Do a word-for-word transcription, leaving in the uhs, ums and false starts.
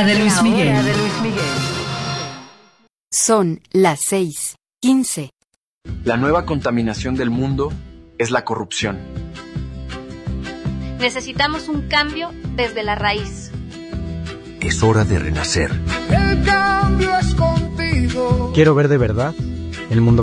de Luis Miguel. La hora de Luis Miguel. Son las seis quince. La nueva contaminación del mundo es la corrupción. Necesitamos un cambio desde la raíz. Es hora de renacer. El cambio es contigo. Quiero ver de verdad el mundo